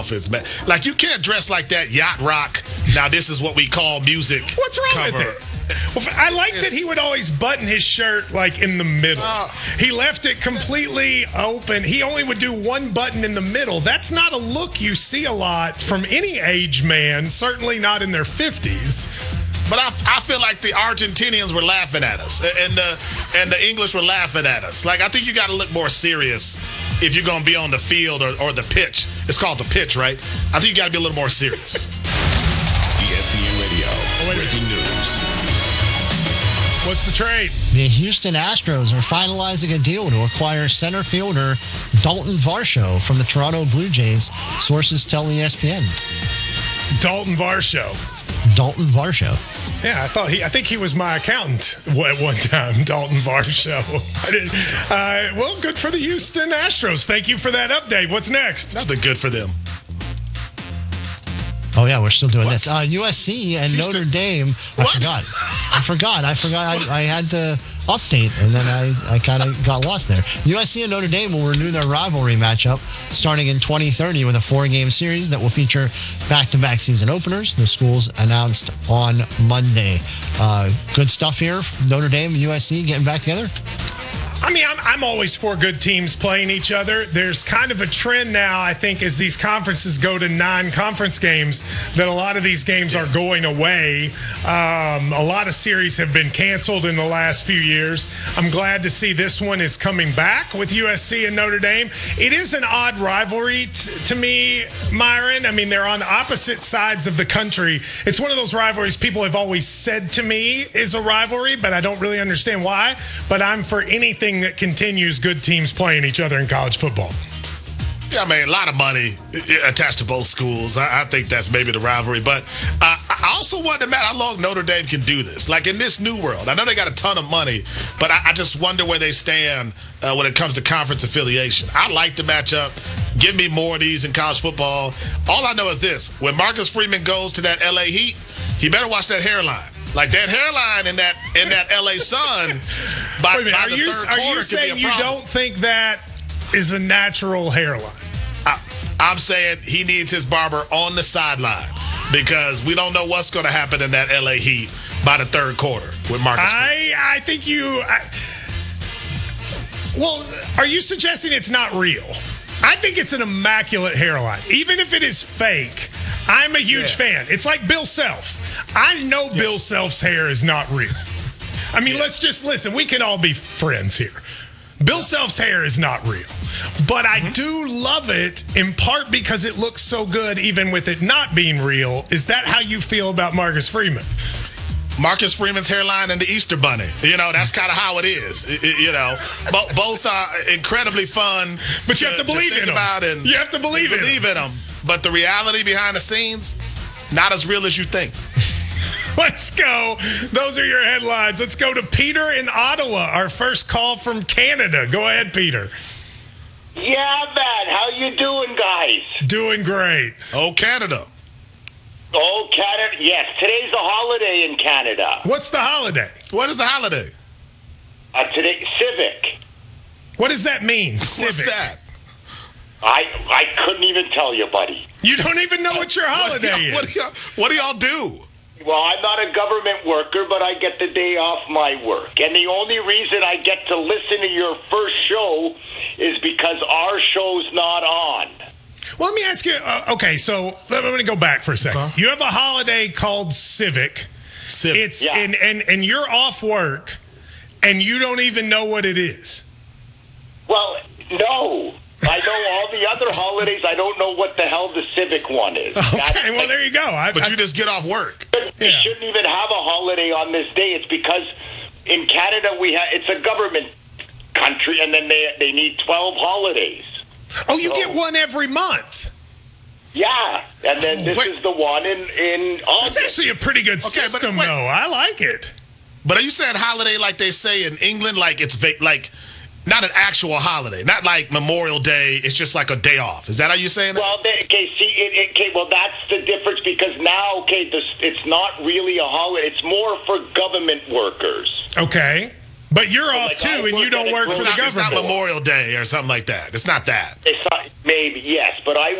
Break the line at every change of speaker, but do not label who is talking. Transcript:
outfits, man. Like, you can't dress like that yacht rock. Now, this is what we call music.
What's wrong
cover.
with it? Well, I like that he would always button his shirt like in the middle. He left it completely open. He only would do one button in the middle. That's not a look you see a lot from any age man, certainly not in their 50s.
But I feel like the Argentinians were laughing at us, and the English were laughing at us. Like, I think you got to look more serious if you're going to be on the field or the pitch. It's called the pitch, right? I think you got to be a little more serious.
ESPN Radio, breaking news.
What's the trade?
The Houston Astros are finalizing a deal to acquire center fielder Dalton Varsho from the Toronto Blue Jays, sources tell ESPN.
Dalton Varsho.
Dalton Varsho.
Yeah, I think he was my accountant at one time, Dalton Varsho. Well, good for the Houston Astros. Thank you for that update. What's next?
Nothing good for them.
Oh, yeah, we're still doing this. USC and Notre Dame. I forgot. I had the update, and then I kind of got lost there. USC and Notre Dame will renew their rivalry matchup starting in 2030 with a 4-game series that will feature back-to-back season openers. The schools announced on Monday. Good stuff here. Notre Dame and USC getting back together.
I mean, I'm always for good teams playing each other. There's kind of a trend now, I think, as these conferences go to non-conference games, that a lot of these games are going away. A lot of series have been canceled in the last few years. I'm glad to see this one is coming back with USC and Notre Dame. It is an odd rivalry to me, Myron. I mean, they're on opposite sides of the country. It's one of those rivalries people have always said to me is a rivalry, but I don't really understand why. But I'm for anything that continues good teams playing each other in college football.
Yeah, I mean, a lot of money attached to both schools. I think that's maybe the rivalry. But I also wonder, Matt, how long Notre Dame can do this. Like, in this new world, I know they got a ton of money, but I just wonder where they stand when it comes to conference affiliation. I like the matchup. Give me more of these in college football. All I know is this. When Marcus Freeman goes to that LA Heat, he better watch that hairline. Like, that hairline in that LA Sun by the third quarter could be a problem.
Are you saying you don't think that is a natural hairline?
I'm saying he needs his barber on the sideline because we don't know what's going to happen in that LA Heat by the third quarter with Marcus Freeman.
I think you... well, are you suggesting it's not real? I think it's an immaculate hairline. Even if it is fake, I'm a huge fan. It's like Bill Self. I know Bill Self's hair is not real. I mean, let's just listen. We can all be friends here. Bill Self's hair is not real. But I do love it in part because it looks so good even with it not being real. Is that how you feel about Marcus Freeman?
Marcus Freeman's hairline and the Easter Bunny. You know, that's kind of how it is. You know, both are incredibly fun.
But you have to believe in them. You have to believe in them.
But the reality behind the scenes, not as real as you think.
Let's go. Those are your headlines. Let's go to Peter in Ottawa, our first call from Canada. Go ahead, Peter.
Yeah, man. How you doing, guys?
Doing great.
Oh, Canada.
Oh, Canada. Yes, today's a holiday in Canada.
What's the holiday?
What is the holiday?
Today, Civic.
What does that mean,
Civic?
Civic?
What's that?
I couldn't even tell you, buddy.
You don't even know what your holiday is.
What do y'all do?
Well, I'm not a government worker, but I get the day off my work. And the only reason I get to listen to your first show is because our show's not on.
Well, let me ask you, okay, so I'm going to go back for a second. Okay. You have a holiday called Civic. It's and you're off work, and you don't even know what it is.
Well, no. I know all the other holidays. I don't know what the hell the Civic one is.
Okay, well, there you go.
But you just get off work.
We shouldn't even have a holiday on this day. It's because in Canada it's a government country, and then they need 12 holidays.
Oh, you get one every month.
Yeah, and then this is the one in August.
That's actually a pretty good system, though. I like it.
But are you saying holiday like they say in England, like it's like not an actual holiday, not like Memorial Day? It's just like a day off. Is that how you're saying that?
Well, well, that's the difference because now, it's not really a holiday. It's more for government workers.
Okay. But you're off, too, and you don't work for the government.
It's not Memorial Day or something like that. It's not that.
It's not, maybe, yes, but I